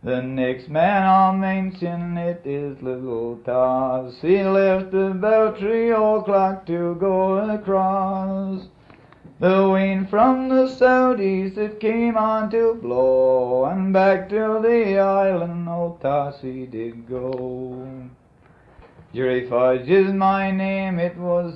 The next man I'll mention, it is little Toss. He left about 3 o'clock to go across. The wind from the southeast it came on to blow, and back to the island old Toss he did go. Jerry Fudge is my name, it was